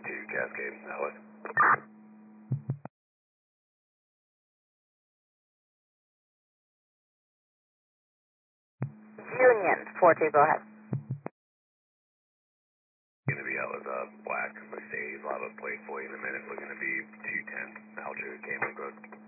Cascade, Alice. Union, 42, go ahead. Going to be out with black Mercedes, lava plate for you in a minute. We're going to be 210, altitude, Cameron Road.